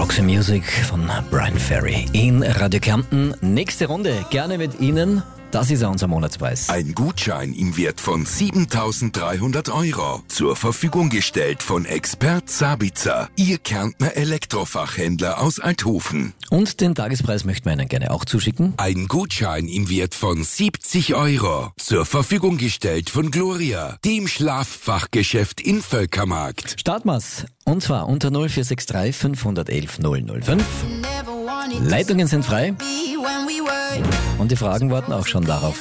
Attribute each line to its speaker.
Speaker 1: Roxy Music von Brian Ferry in Radio Kärnten. Nächste Runde, gerne mit Ihnen. Das ist ja unser Monatspreis.
Speaker 2: Ein Gutschein im Wert von 7.300 Euro. Zur Verfügung gestellt von Expert Sabitzer, Ihr Kärntner Elektrofachhändler aus Althofen.
Speaker 1: Und den Tagespreis möchten wir Ihnen gerne auch zuschicken.
Speaker 2: Ein Gutschein im Wert von 70 Euro. Zur Verfügung gestellt von Gloria, dem Schlaffachgeschäft in Völkermarkt.
Speaker 1: Starten wir's. Und zwar unter 0463 511 005. Leitungen sind frei. Und die Fragen warten auch schon darauf.